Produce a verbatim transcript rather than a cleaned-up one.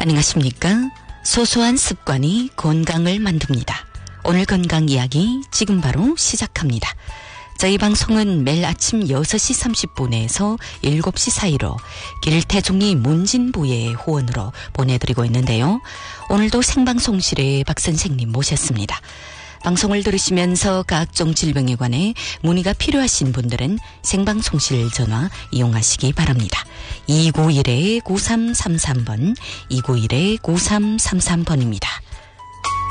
안녕하십니까? 소소한 습관이 건강을 만듭니다. 오늘 건강 이야기 지금 바로 시작합니다. 저희 방송은 매일 아침 여섯 시 삼십 분에서 일곱 시 사이로 길태종리 문진부의 후원으로 보내드리고 있는데요. 오늘도 생방송실에 박 선생님 모셨습니다. 방송을 들으시면서 각종 질병에 관해 문의가 필요하신 분들은 생방송실 전화 이용하시기 바랍니다. 이구일 구삼삼삼 번, 이구일 구삼삼삼 번입니다.